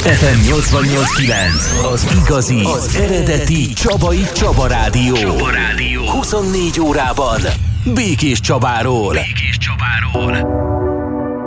FM 88.9, az igazi, az eredeti Csabai Csaba Rádió. 24 órában Békés Csabáról.